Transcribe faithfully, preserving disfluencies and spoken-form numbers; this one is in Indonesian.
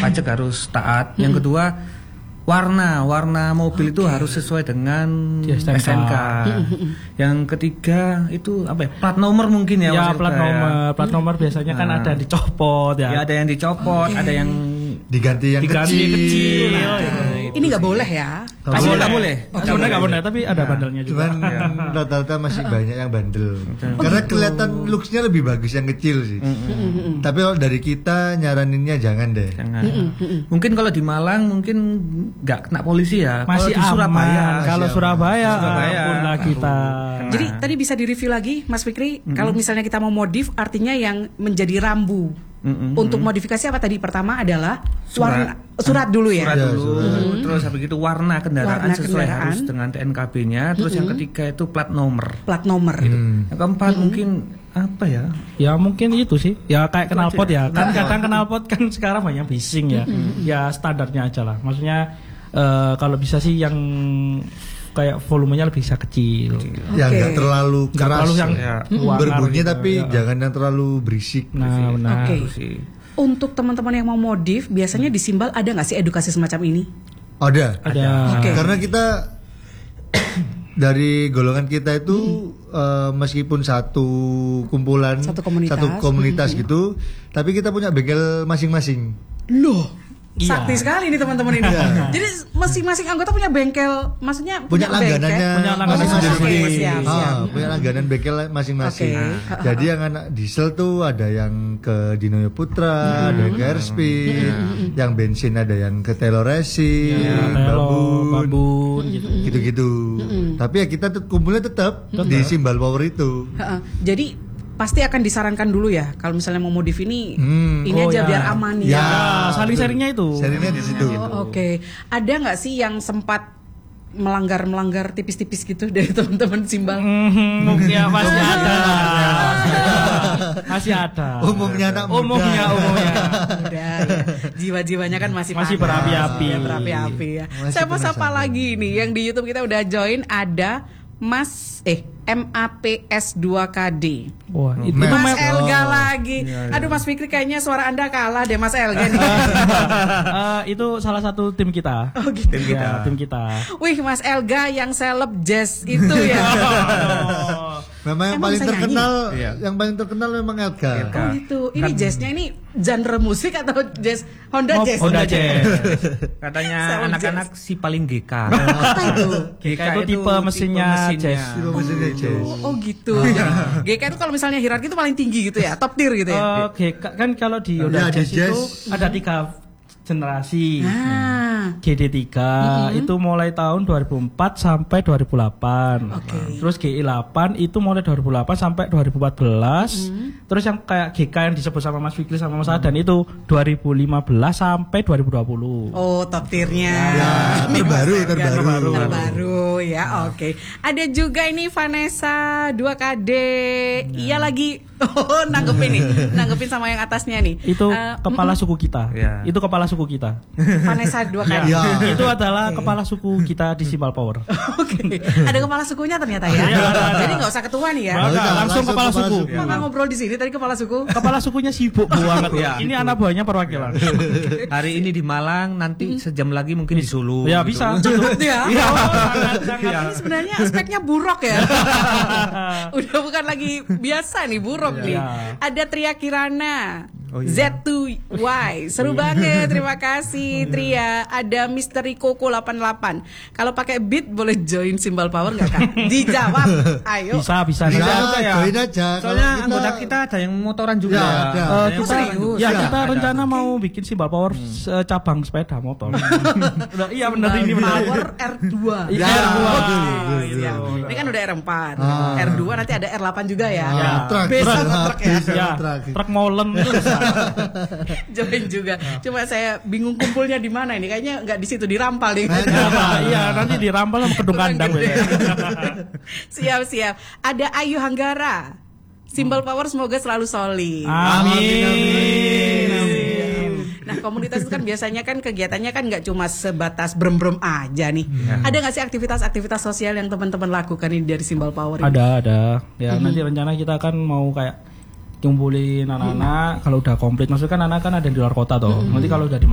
pajak harus taat. Yang kedua warna warna mobil okay. itu harus sesuai dengan S N K. Yang ketiga itu apa ya, plat nomor mungkin ya. Ya plat nomor, ya. Plat nomor biasanya nah. kan ada yang dicopot ya. Ya ada yang dicopot, okay. ada yang diganti yang diganti kecil. kecil. Nah, nah, ini nggak boleh ya? Nggak boleh, nggak boleh. Sebenarnya nggak boleh, tapi ada bandelnya juga. Cuman ya. rata-rata masih banyak yang bandel. Karena kelihatan looks-nya lebih bagus yang kecil sih. Tapi kalau dari kita nyaraninnya jangan deh. Jangan. Mungkin kalau di Malang mungkin nggak kena polisi ya. Masih kalau di Surabaya, aman. Kalau Surabaya, Surabaya ampun kita. Jadi tadi bisa direview lagi, Mas Fikri. Mm-hmm. Kalau misalnya kita mau modif, artinya yang menjadi rambu. Mm-hmm. Untuk modifikasi apa tadi? Pertama adalah surat, warna, surat dulu ya. Surat dulu. Mm-hmm. Terus habis itu warna kendaraan warna sesuai kendaraan. harus dengan T N K B-nya. Terus mm-hmm. yang ketiga itu plat nomor. Plat nomor. Gitu. Mm. Yang keempat mm-hmm. mungkin apa ya? Ya mungkin itu sih. Ya kayak knalpot ya. Kan kadang knalpot kan sekarang banyak bising ya. Mm-hmm. Ya standarnya aja lah. Maksudnya uh, kalau bisa sih yang kayak volumenya lebih bisa kecil. Ya nggak okay. terlalu keras. Gak terlalu yang ya. Berbunyi gitu, tapi ya. jangan yang terlalu berisik. Nah, benar. Oke. Okay. Untuk teman-teman yang mau modif, biasanya di Simbal ada nggak sih edukasi semacam ini? Ada. Ada. Okay. Karena kita dari golongan kita itu hmm. uh, meskipun satu kumpulan, satu komunitas, satu komunitas hmm. gitu, tapi kita punya bengkel masing-masing. Loh. Sakti iya. sekali ini teman-teman ini. Iya. Jadi masing-masing anggota punya bengkel, maksudnya punya, punya langganannya, punya langganan sendiri. Okay, siap, siap. Ah, punya langganan bengkel masing-masing. Okay. Nah, jadi yang anak diesel tuh ada yang ke Dinoyo Putra, hmm. ada yang ke Airspeed, hmm. yang bensin ada yang ke Taylor Racing, ya, Babun, Babun gitu. gitu-gitu. Hmm. Tapi ya kita tuh kumpulnya tetap di Simbal Power itu. Ha-ha. Jadi pasti akan disarankan dulu ya kalau misalnya mau modif ini hmm. ini oh aja ya. biar aman ya. Ya, saling sharingnya itu. Sharingnya di situ. Oh, Oke, okay. Ada nggak sih yang sempat melanggar melanggar tipis-tipis gitu dari teman-teman Simbal? Mm-hmm. Ya masih ada. Masih ada. Umumnya anak muda. Umumnya umumnya. Muda ya. Jiwa-jiwanya kan masih masih berapi-api. Ya, berapi-api ya. Saya mau sapa lagi nih yang di YouTube kita udah join ada Mas eh M A P S dua K D. Wah, itu Mas Mas Elga oh. lagi. Ya, ya. Aduh Mas Fikri kayaknya suara Anda kalah deh Mas Elga nih. uh, itu salah satu tim kita. Oh, gitu. Tim kita, ya, tim kita. Wih, Mas Elga yang seleb jazz itu ya. oh. Memang yang Emang paling terkenal, iya. yang paling terkenal memang Elga. Oh gitu. Ini kan, jazznya ini genre musik atau jazz Honda oh, Jazz? Honda Jazz. Katanya anak-anak si paling G K. Apa itu? G K itu tipe mesinnya jazz. Tipe mesinnya jazz. Oh, oh gitu. G K itu kalau misalnya hierarki itu paling tinggi gitu ya, top tier gitu ya. Uh, G K kan kalau di Honda ya, Jazz, jazz itu ada tiga generasi. Ah. G D tiga mm-hmm. itu mulai tahun dua ribu empat sampai dua ribu delapan. Okay. Terus G I delapan itu mulai dua ribu delapan sampai dua ribu empat belas. Mm-hmm. Terus yang kayak G K yang disebut sama Mas Fikri sama Mas Adan mm-hmm. itu dua ribu lima belas sampai dua ribu dua puluh. Oh, top tiernya. Ya, terbaru, terbaru, terbaru. Terbaru ya, oke. Okay. Ada juga ini Vanessa dua K D. Ya. Iya lagi. Oh, nanggepin nih. Nanggepin sama yang atasnya nih. Itu uh, kepala mm-mm. suku kita. Ya. Itu kepala suku kita. Vanessa dua K D. Ya. Ya. Itu adalah okay. kepala suku kita di Simbal Power. Oke. Okay. Ada kepala sukunya ternyata ya. Ya. Jadi nggak usah ketua nih ya. Nah, langsung, langsung kepala, kepala suku. suku. Nggak ngobrol di sini tadi kepala suku. Kepala sukunya sibuk banget ya. Ini anak buahnya perwakilan. Okay. Hari ini di Malang, nanti sejam lagi mungkin di Solo. Ya bisa. Cepet ya. Ya. Oh, sangat, sangat. Ini sebenarnya aspeknya buruk ya. Udah bukan lagi biasa nih buruk ya. nih. Ada Tria Kirana. Oh, iya. Z two Y. Seru banget. Terima kasih Tria. Ada Misteri Koko delapan delapan. Kalau pakai beat boleh join Simbal Power enggak Kak? Dijawab. Ayo. Bisa, bisa. Bisa, bisa ya. Join aja. Soalnya kita, anggota kita ada yang motoran juga. Ya, ya. Uh, kita, serius. ya, Ya, kita ada. rencana mau bikin Simbal Power hmm. cabang sepeda motor. Udah, iya benar ini benar. Power R dua. Ya, R dua. Oh, iya. Ini kan udah R empat. Ah. R dua nanti ada R delapan juga ya. Ya, truk, Besa truk, truk ya. Ya, truk molen itu bisa. Join juga. Cuma saya bingung kumpulnya di mana ini. Kayaknya nggak di situ, di Rampal nih. Iya, nanti di Rampal sama Kedung Kandang. Siap-siap. Ada Ayu Hanggara. Simbal Power semoga selalu solid. Amin. Amin. Amin. Nah, komunitas itu kan biasanya kan kegiatannya kan nggak cuma sebatas brem-brem aja nih. Ya. Ada nggak sih aktivitas-aktivitas sosial yang teman-teman lakukan ini dari Simbal Power ini? Ada, ada. Ya, mm-hmm. nanti rencana kita kan mau kayak kumpulin anak-anak hmm. kalau udah komplit, maksudnya kan anak kan ada di luar kota toh. Hmm. Nanti kalau udah di